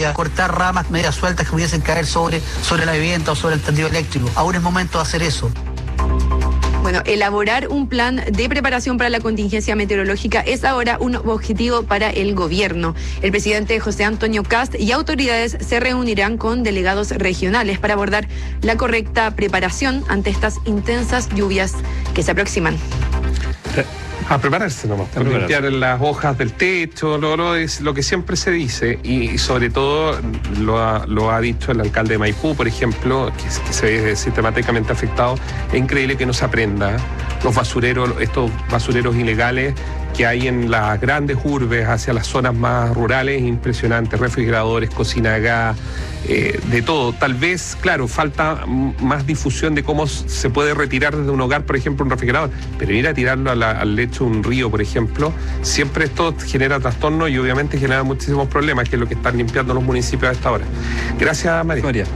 lluvia, cortar ramas medias sueltas que pudiesen caer sobre la vivienda o sobre el tendido eléctrico. Aún es momento de hacer eso. Bueno, elaborar un plan de preparación para la contingencia meteorológica es ahora un objetivo para el gobierno. El presidente José Antonio Kast y autoridades se reunirán con delegados regionales para abordar la correcta preparación ante estas intensas lluvias que se aproximan. A prepararse nomás, a limpiar las hojas del techo, es lo que siempre se dice, y sobre todo lo ha dicho el alcalde de Maipú, por ejemplo, que se ve sistemáticamente afectado. Es increíble que no se aprenda los basureros, estos basureros ilegales que hay en las grandes urbes hacia las zonas más rurales, impresionantes, refrigeradores, cocina a gas, de todo. Tal vez, claro, falta más difusión de cómo se puede retirar desde un hogar, por ejemplo, un refrigerador, pero ir a tirarlo al lecho de un río, por ejemplo, siempre esto genera trastorno y obviamente genera muchísimos problemas, que es lo que están limpiando los municipios a esta hora. Gracias, María.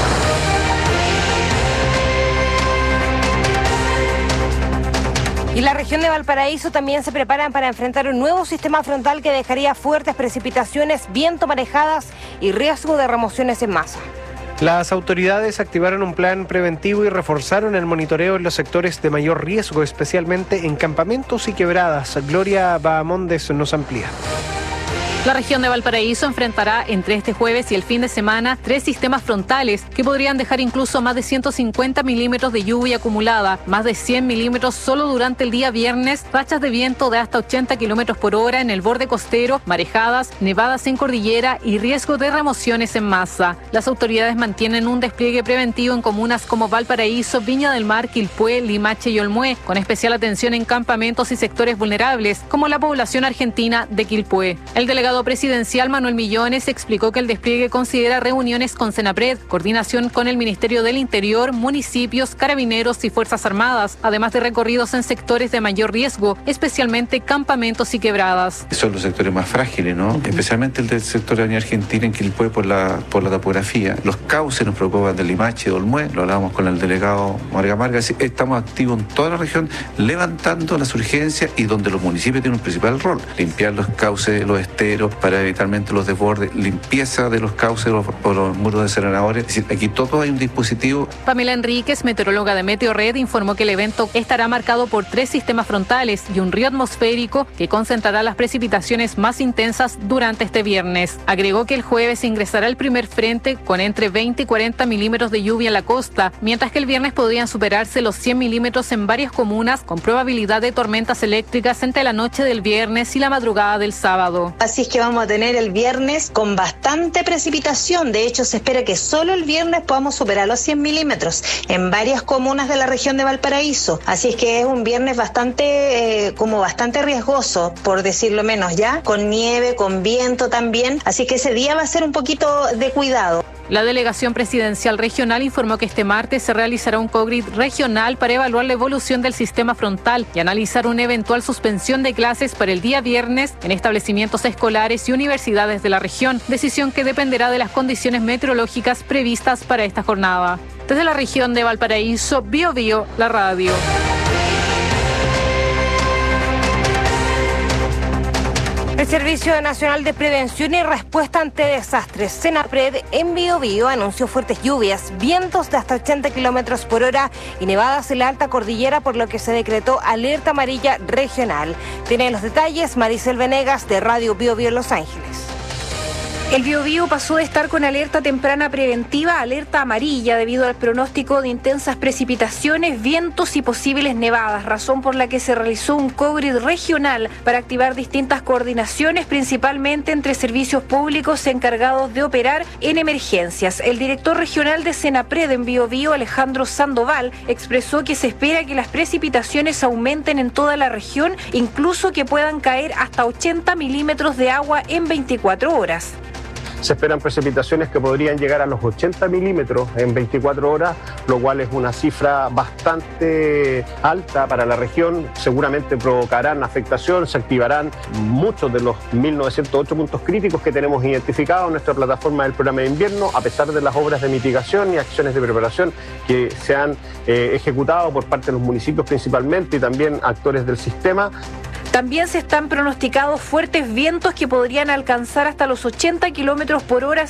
Y la región de Valparaíso también se preparan para enfrentar un nuevo sistema frontal que dejaría fuertes precipitaciones, viento, marejadas y riesgo de remociones en masa. Las autoridades activaron un plan preventivo y reforzaron el monitoreo en los sectores de mayor riesgo, especialmente en campamentos y quebradas. Gloria Bahamondes nos amplía. La región de Valparaíso enfrentará entre este jueves y el fin de semana 3 sistemas frontales que podrían dejar incluso más de 150 milímetros de lluvia acumulada, más de 100 milímetros solo durante el día viernes, rachas de viento de hasta 80 kilómetros por hora en el borde costero, marejadas, nevadas en cordillera y riesgo de remociones en masa. Las autoridades mantienen un despliegue preventivo en comunas como Valparaíso, Viña del Mar, Quilpué, Limache y Olmué, con especial atención en campamentos y sectores vulnerables, como la población argentina de Quilpué. El delegado presidencial Manuel Millones explicó que el despliegue considera reuniones con Senapred, coordinación con el Ministerio del Interior, municipios, carabineros y Fuerzas Armadas, además de recorridos en sectores de mayor riesgo, especialmente campamentos y quebradas. Son los sectores más frágiles, ¿no? Especialmente el del sector de la Argentina en Quilpué por la topografía. Los cauces nos preocupan del Limache, de Olmué, lo hablábamos con el delegado Marga Marga. Estamos activos en toda la región levantando las urgencias y donde los municipios tienen un principal rol: limpiar los cauces, los esteros, para evitar los desbordes, limpieza de los cauces o los muros desarenadores. Es decir, aquí todo hay un dispositivo. Pamela Enríquez, meteoróloga de Meteorred, informó que el evento estará marcado por 3 sistemas frontales y un río atmosférico que concentrará las precipitaciones más intensas durante este viernes. Agregó que el jueves ingresará el primer frente con entre 20 y 40 milímetros de lluvia en la costa, mientras que el viernes podrían superarse los 100 milímetros en varias comunas, con probabilidad de tormentas eléctricas entre la noche del viernes y la madrugada del sábado. Así es que vamos a tener el viernes con bastante precipitación. De hecho, se espera que solo el viernes podamos superar los 100 milímetros en varias comunas de la región de Valparaíso. Así es que es un viernes bastante riesgoso, por decirlo menos, ya, con nieve, con viento también. Así que ese día va a ser un poquito de cuidado. La delegación presidencial regional informó que este martes se realizará un COGRID regional para evaluar la evolución del sistema frontal y analizar una eventual suspensión de clases para el día viernes en establecimientos escolares y universidades de la región, decisión que dependerá de las condiciones meteorológicas previstas para esta jornada. Desde la región de Valparaíso, BioBio, la radio. El Servicio Nacional de Prevención y Respuesta ante Desastres, Senapred, en BioBio anunció fuertes lluvias, vientos de hasta 80 kilómetros por hora y nevadas en la alta cordillera, por lo que se decretó alerta amarilla regional. Tiene los detalles Maricel Venegas de Radio BioBio Los Ángeles. El Biobío pasó de estar con alerta temprana preventiva a alerta amarilla debido al pronóstico de intensas precipitaciones, vientos y posibles nevadas, razón por la que se realizó un COGRID regional para activar distintas coordinaciones, principalmente entre servicios públicos encargados de operar en emergencias. El director regional de Senapred en Biobío, Alejandro Sandoval, expresó que se espera que las precipitaciones aumenten en toda la región, incluso que puedan caer hasta 80 milímetros de agua en 24 horas. Se esperan precipitaciones que podrían llegar a los 80 milímetros en 24 horas, lo cual es una cifra bastante alta para la región. Seguramente provocarán afectación, se activarán muchos de los 1.908 puntos críticos que tenemos identificados en nuestra plataforma del programa de invierno, a pesar de las obras de mitigación y acciones de preparación que se han ejecutado por parte de los municipios principalmente y también actores del sistema. También se están pronosticados fuertes vientos que podrían alcanzar hasta los 80 kilómetros por hora